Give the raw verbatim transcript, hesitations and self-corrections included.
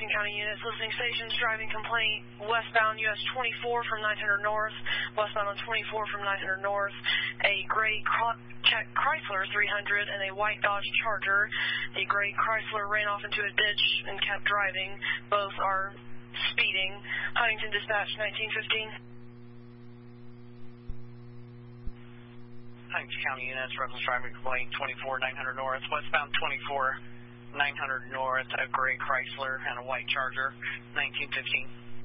Huntington County units, listening stations, driving complaint, westbound U S twenty-four from nine hundred north, westbound on twenty-four from nine hundred north, a gray Chrysler three hundred and a white Dodge Charger. The gray Chrysler ran off into a ditch and kept driving. Both are speeding. Huntington Dispatch nineteen fifteen. Huntington County units, reckless driving complaint, twenty-four nine hundred north, westbound twenty-four nine hundred north, a gray Chrysler and a white Charger, nineteen fifteen.